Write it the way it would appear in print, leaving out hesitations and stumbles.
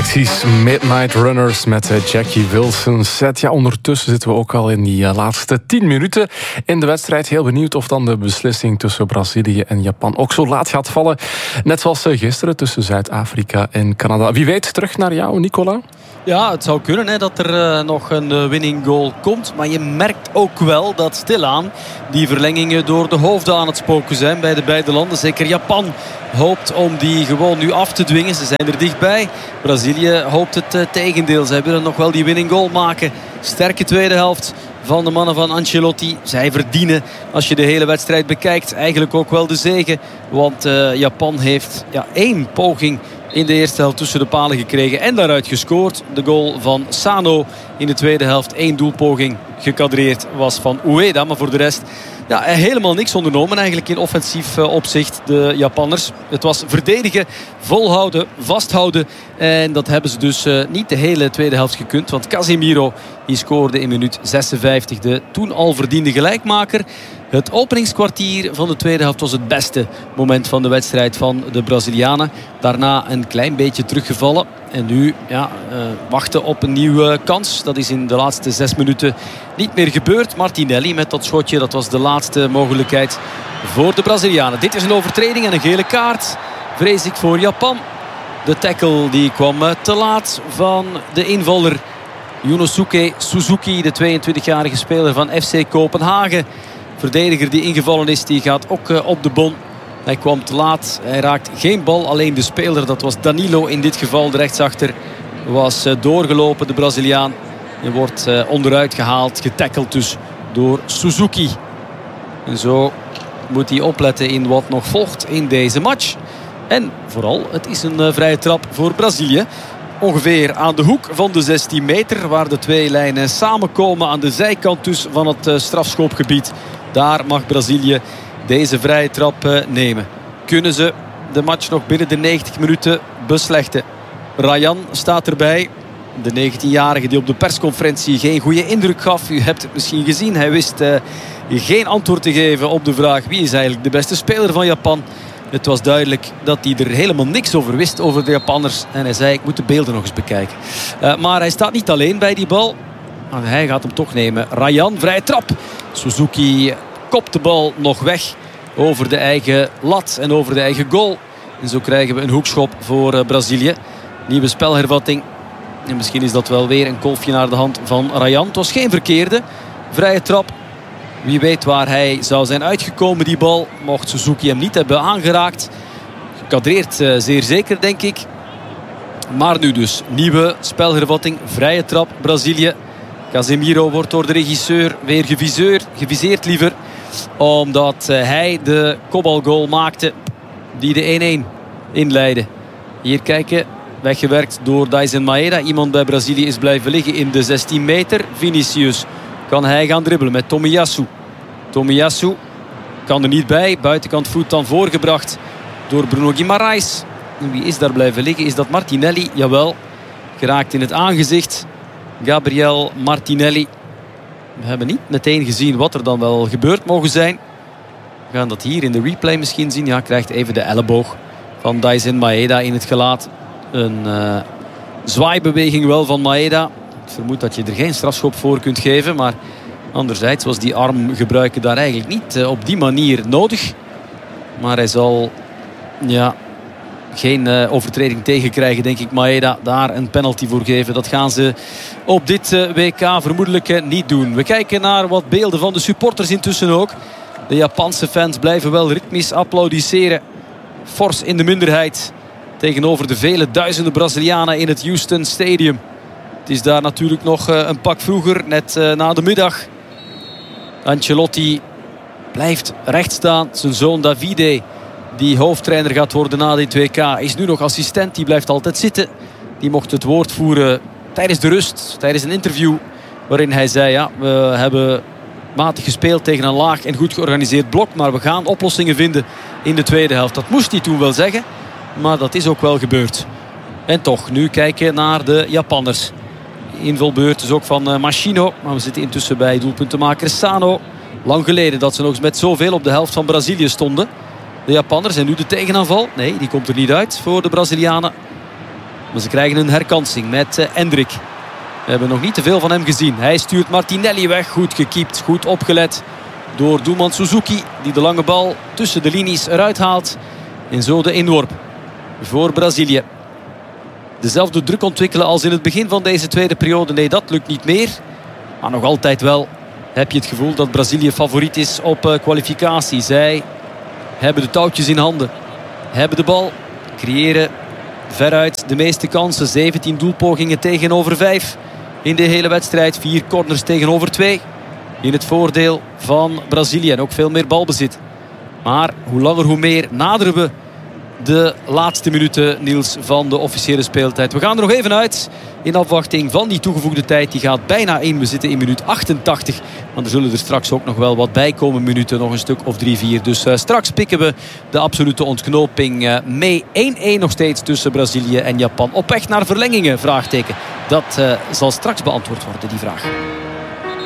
Pixies, Midnight Runners met Jackie Wilson set. Ja, ondertussen zitten we ook al in die laatste 10 minuten in de wedstrijd. Heel benieuwd of dan de beslissing tussen Brazilië en Japan ook zo laat gaat vallen. Net zoals gisteren tussen Zuid-Afrika en Canada. Wie weet, terug naar jou, Nicola? Ja, het zou kunnen hè, dat er nog een winning goal komt. Maar je merkt ook wel dat stilaan die verlengingen door de hoofden aan het spoken zijn bij de beide landen. Zeker Japan hoopt om die gewoon nu af te dwingen. Ze zijn er dichtbij. Brazilië hoopt het tegendeel. Zij willen nog wel die winning goal maken. Sterke tweede helft van de mannen van Ancelotti. Zij verdienen, als je de hele wedstrijd bekijkt, eigenlijk ook wel de zege. Want Japan heeft 1 poging in de eerste helft tussen de palen gekregen en daaruit gescoord. De goal van Sano in de tweede helft. 1 doelpoging gekadreerd was van Ueda. Maar voor de rest helemaal niks ondernomen eigenlijk in offensief opzicht, de Japanners. Het was verdedigen, volhouden, vasthouden. En dat hebben ze dus niet de hele tweede helft gekund. Want Casemiro die scoorde in minuut 56 de toen al verdiende gelijkmaker. Het openingskwartier van de tweede helft was het beste moment van de wedstrijd van de Brazilianen. Daarna een klein beetje teruggevallen. En nu wachten op een nieuwe kans. Dat is in de laatste 6 minuten niet meer gebeurd. Martinelli met dat schotje, dat was de laatste mogelijkheid voor de Brazilianen. Dit is een overtreding en een gele kaart, vrees ik, voor Japan. De tackle die kwam te laat van de invaller Yunosuke Suzuki, de 22-jarige speler van FC Kopenhagen. Verdediger die ingevallen is, die gaat ook op de bon. Hij kwam te laat, hij raakt geen bal. Alleen de speler, dat was Danilo in dit geval, de rechtsachter, was doorgelopen, de Braziliaan. Hij wordt onderuit gehaald, getackeld dus door Suzuki. En zo moet hij opletten in wat nog volgt in deze match. En vooral, het is een vrije trap voor Brazilië. Ongeveer aan de hoek van de 16 meter, waar de 2 lijnen samenkomen aan de zijkant dus van het strafschopgebied. Daar mag Brazilië deze vrije trap nemen. Kunnen ze de match nog binnen de 90 minuten beslechten? Ryan staat erbij. De 19-jarige die op de persconferentie geen goede indruk gaf. U hebt het misschien gezien. Hij wist geen antwoord te geven op de vraag wie is eigenlijk de beste speler van Japan. Het was duidelijk dat hij er helemaal niks over wist, over de Japanners. En hij zei, ik moet de beelden nog eens bekijken. Maar hij staat niet alleen bij die bal. Maar hij gaat hem toch nemen. Ryan, vrije trap. Suzuki kopt de bal nog weg over de eigen lat en over de eigen goal. En zo krijgen we een hoekschop voor Brazilië. Nieuwe spelhervatting. En misschien is dat wel weer een kolfje naar de hand van Ryan. Het was geen verkeerde vrije trap. Wie weet waar hij zou zijn uitgekomen, die bal. Mocht Suzuki hem niet hebben aangeraakt. Gekadreerd zeer zeker, denk ik. Maar nu dus nieuwe spelhervatting. Vrije trap, Brazilië. Casemiro wordt door de regisseur weer geviseerd liever. Omdat hij de kopbalgoal maakte die de 1-1 inleidde. Hier kijken, weggewerkt door Daizen Maeda. Iemand bij Brazilië is blijven liggen in de 16 meter. Vinicius, kan hij gaan dribbelen met Tomiyasu. Tomiyasu kan er niet bij. Buitenkant voet dan voorgebracht door Bruno Guimaraes. En wie is daar blijven liggen? Is dat Martinelli? Jawel. Geraakt in het aangezicht. Gabriel Martinelli. We hebben niet meteen gezien wat er dan wel gebeurd mogen zijn. We gaan dat hier in de replay misschien zien. Ja, krijgt even de elleboog van Daizen Maeda in het gelaat. Een zwaaibeweging wel van Maeda. Ik vermoed dat je er geen strafschop voor kunt geven. Maar anderzijds was die arm gebruiken daar eigenlijk niet op die manier nodig. Maar hij zal geen overtreding tegenkrijgen, denk ik. Maeda daar een penalty voor geven. Dat gaan ze op dit WK vermoedelijk niet doen. We kijken naar wat beelden van de supporters intussen ook. De Japanse fans blijven wel ritmisch applaudisseren. Fors in de minderheid tegenover de vele duizenden Brazilianen in het Houston Stadium. Het is daar natuurlijk nog een pak vroeger, net na de middag. Ancelotti blijft recht staan. Zijn zoon Davide, die hoofdtrainer gaat worden na dit WK, is nu nog assistent. Die blijft altijd zitten. Die mocht het woord voeren tijdens de rust, tijdens een interview waarin hij zei, we hebben matig gespeeld tegen een laag en goed georganiseerd blok, maar we gaan oplossingen vinden in de tweede helft. Dat moest hij toen wel zeggen, maar dat is ook wel gebeurd. En toch, nu kijken naar de Japanners. Invalbeurt dus ook van Machino. Maar we zitten intussen bij doelpuntenmaker Sano. Lang geleden dat ze nog eens met zoveel op de helft van Brazilië stonden. De Japanners en nu de tegenaanval. Nee, die komt er niet uit voor de Brazilianen. Maar ze krijgen een herkansing met Endrick. We hebben nog niet te veel van hem gezien. Hij stuurt Martinelli weg. Goed gekiept, goed opgelet door doelman Suzuki. Die de lange bal tussen de linies eruit haalt. En zo de inworp voor Brazilië. Dezelfde druk ontwikkelen als in het begin van deze tweede periode. Nee, dat lukt niet meer. Maar nog altijd wel heb je het gevoel dat Brazilië favoriet is op kwalificatie. Zij hebben de touwtjes in handen. Hebben de bal. Creëren veruit de meeste kansen. 17 doelpogingen tegenover 5 in de hele wedstrijd. 4 corners tegenover 2. In het voordeel van Brazilië. En ook veel meer balbezit. Maar hoe langer hoe meer naderen we de laatste minuten, Niels, van de officiële speeltijd. We gaan er nog even uit in afwachting van die toegevoegde tijd. Die gaat bijna in. We zitten in minuut 88. Maar er zullen er straks ook nog wel wat bijkomen minuten. Nog een stuk of 3-4. Dus straks pikken we de absolute ontknoping mee. 1-1 nog steeds tussen Brazilië en Japan. Op weg naar verlengingen? Vraagteken. Dat zal straks beantwoord worden, die vraag.